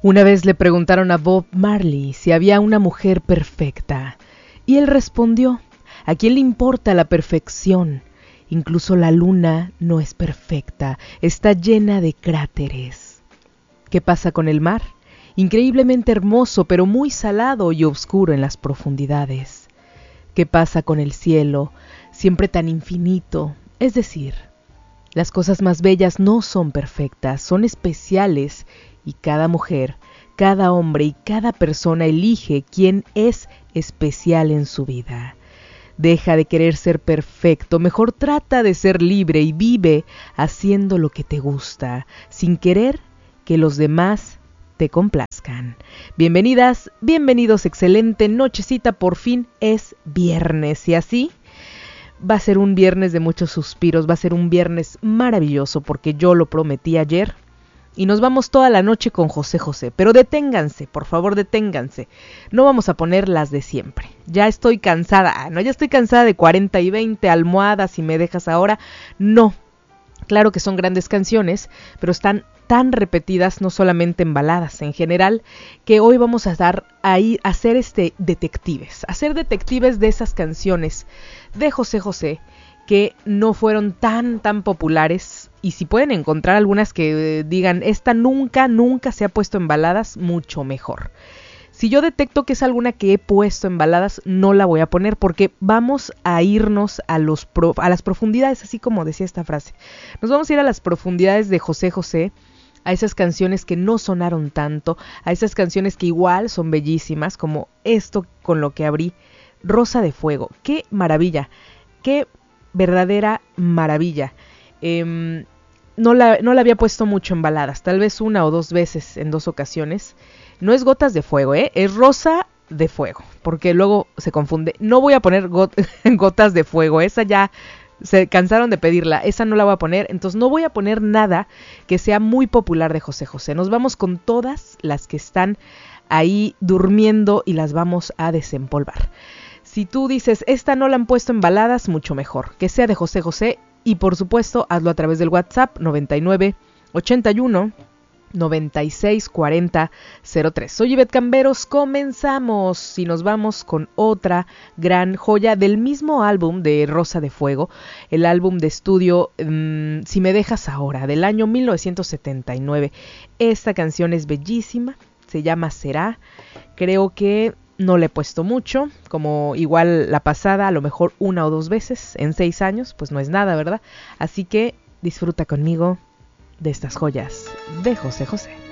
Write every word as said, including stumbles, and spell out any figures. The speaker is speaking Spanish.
Una vez le preguntaron a Bob Marley si había una mujer perfecta, y él respondió: ¿a quién le importa la perfección? Incluso la luna no es perfecta, está llena de cráteres. ¿Qué pasa con el mar? Increíblemente hermoso, pero muy salado y oscuro en las profundidades. ¿Qué pasa con el cielo? Siempre tan infinito. Es decir, las cosas más bellas no son perfectas, son especiales, y cada mujer, cada hombre y cada persona elige quién es especial en su vida. Deja de querer ser perfecto, mejor trata de ser libre y vive haciendo lo que te gusta, sin querer que los demás te complazcan. Bienvenidas, bienvenidos, excelente nochecita, por fin es viernes y así va a ser un viernes de muchos suspiros, va a ser un viernes maravilloso porque yo lo prometí ayer. Y nos vamos toda la noche con José José. Pero deténganse, por favor, deténganse. No vamos a poner las de siempre. Ya estoy cansada. Ah, no, ya estoy cansada de cuarenta y veinte almohadas y me dejas ahora. No. Claro que son grandes canciones, pero están tan repetidas, no solamente en baladas, en general, que hoy vamos a dar ahí a ser este detectives. A ser detectives de esas canciones de José José que no fueron tan, tan populares. Y si pueden encontrar algunas que eh, digan, esta nunca, nunca se ha puesto en baladas, mucho mejor. Si yo detecto que es alguna que he puesto en baladas, no la voy a poner porque vamos a irnos a, los pro, a las profundidades, así como decía esta frase. Nos vamos a ir a las profundidades de José José, a esas canciones que no sonaron tanto, a esas canciones que igual son bellísimas, como esto con lo que abrí, Rosa de Fuego. ¡Qué maravilla! ¡Qué verdadera maravilla! Eh, no, la, no la había puesto mucho en baladas, tal vez una o dos veces en dos ocasiones. No es Gotas de Fuego, ¿eh? Es Rosa de Fuego, porque luego se confunde. No voy a poner got- Gotas de Fuego, esa ya se cansaron de pedirla, esa no la voy a poner, entonces no voy a poner nada que sea muy popular de José José. Nos vamos con todas las que están ahí durmiendo y las vamos a desempolvar. Si tú dices, esta no la han puesto en baladas, mucho mejor, que sea de José José. Y por supuesto, hazlo a través del WhatsApp noventa y nueve, ochenta y uno, noventa y seis, cuarenta, cero tres. Soy Ivette Camberos, comenzamos y nos vamos con otra gran joya del mismo álbum de Rosa de Fuego, el álbum de estudio um, Si me dejas ahora, del año mil novecientos setenta y nueve. Esta canción es bellísima, se llama Será. Creo que no le he puesto mucho, como igual la pasada, a lo mejor una o dos veces en seis años, pues no es nada, ¿verdad? Así que disfruta conmigo de estas joyas de José José.